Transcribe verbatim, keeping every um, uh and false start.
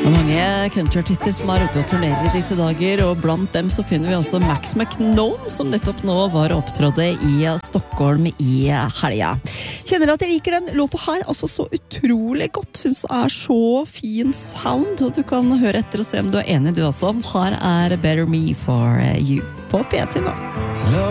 Mange countryartister som er ute og turnerer i disse dager, og blant dem så finner vi også Max McKnone, som nettopp nå var opptrådde i Stockholm i helga. Kjenner at jeg liker den låta her, altså så utrolig godt, synes det er så fin sound, og du kan høre etter og se om du er enig du også. Her er Better Me For You på P T nå.